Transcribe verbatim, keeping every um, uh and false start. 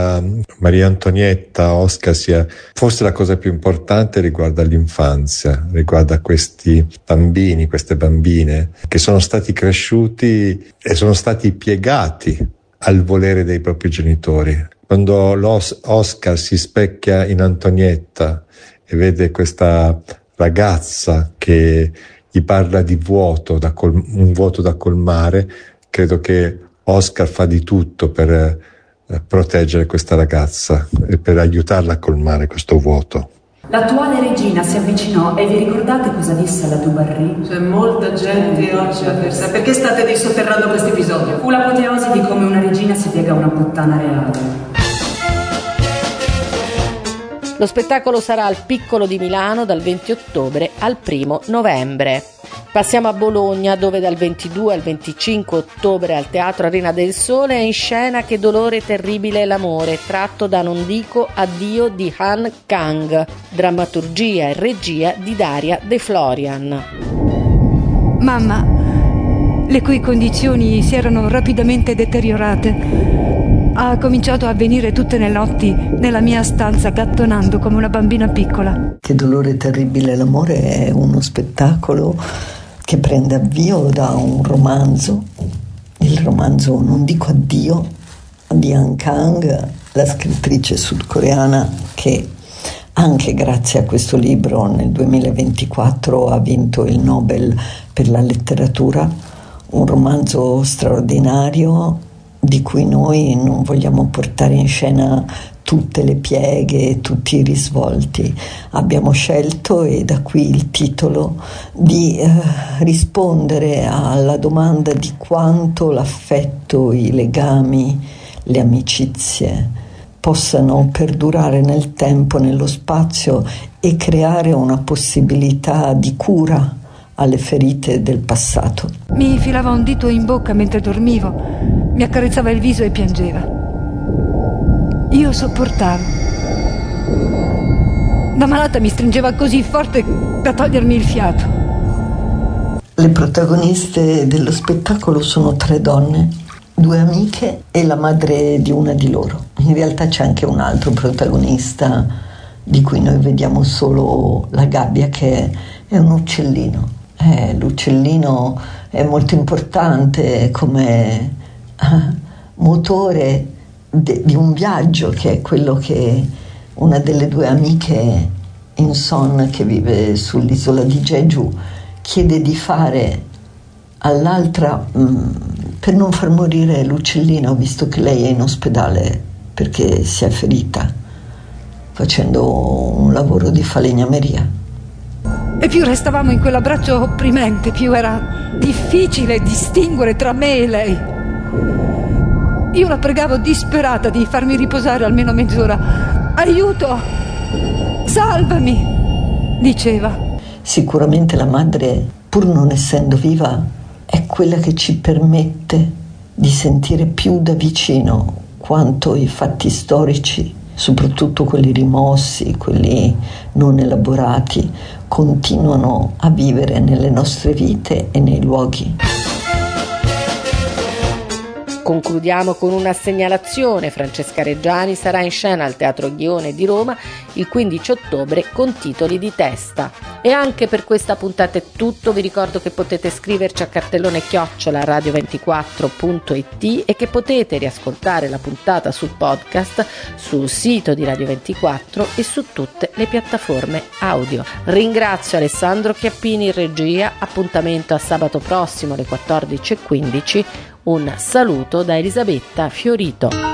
uh, Maria Antonietta, Oscar sia forse la cosa più importante riguarda l'infanzia, riguarda questi bambini, queste bambine che sono stati cresciuti e sono stati piegati al volere dei propri genitori. Quando Oscar si specchia in Antonietta e vede questa ragazza che gli parla di vuoto, da col- un vuoto da colmare, credo che Oscar fa di tutto per eh, proteggere questa ragazza e per aiutarla a colmare questo vuoto. L'attuale regina si avvicinò e vi ricordate cosa disse alla Dubarry? C'è molta gente oggi a versa. Perché state dissotterrando questo episodio? Fu l'apoteosi di come una regina si piega a una puttana reale. Lo spettacolo sarà al Piccolo di Milano dal venti ottobre al primo novembre. Passiamo a Bologna, dove dal ventidue al venticinque ottobre al Teatro Arena del Sole è in scena Che dolore terribile è l'amore, tratto da Non dico addio di Han Kang, drammaturgia e regia di Daria De Florian. Mamma, le cui condizioni si erano rapidamente deteriorate, ha cominciato a venire tutte le notti nella mia stanza gattonando come una bambina piccola. Che dolore terribile l'amore è uno spettacolo che prende avvio da un romanzo, il romanzo Non dico addio di Han Kang, la scrittrice sudcoreana che anche grazie a questo libro nel duemilaventiquattro ha vinto il Nobel per la letteratura, un romanzo straordinario di cui noi non vogliamo portare in scena tutte le pieghe, tutti i risvolti. Abbiamo scelto, e da qui il titolo, di eh, rispondere alla domanda di quanto l'affetto, i legami, le amicizie possano perdurare nel tempo, nello spazio e creare una possibilità di cura alle ferite del passato. Mi filava un dito in bocca mentre dormivo, mi accarezzava il viso e piangeva. Io sopportavo. Da malata mi stringeva così forte da togliermi il fiato. Le protagoniste dello spettacolo sono tre donne, due amiche e la madre di una di loro. In realtà c'è anche un altro protagonista di cui noi vediamo solo la gabbia, che è un uccellino. Eh, l'uccellino è molto importante come uh, motore de- di un viaggio, che è quello che una delle due amiche, Inson, che vive sull'isola di Jeju, chiede di fare all'altra mh, per non far morire l'uccellino, visto che lei è in ospedale perché si è ferita facendo un lavoro di falegnameria. E più restavamo in quell'abbraccio opprimente, più era difficile distinguere tra me e lei. Io la pregavo disperata di farmi riposare almeno mezz'ora. Aiuto! Salvami! Diceva. Sicuramente la madre, pur non essendo viva, è quella che ci permette di sentire più da vicino quanto i fatti storici, soprattutto quelli rimossi, quelli non elaborati, continuano a vivere nelle nostre vite e nei luoghi. Concludiamo con una segnalazione. Francesca Reggiani sarà in scena al Teatro Ghione di Roma il quindici ottobre con Titoli di testa. E anche per questa puntata è tutto. Vi ricordo che potete scriverci a cartellone chiocciola radio ventiquattro punto it e che potete riascoltare la puntata sul podcast sul sito di Radio ventiquattro e su tutte le piattaforme audio. Ringrazio Alessandro Chiappini in regia. Appuntamento a sabato prossimo alle quattordici e quindici. Un saluto da Elisabetta Fiorito.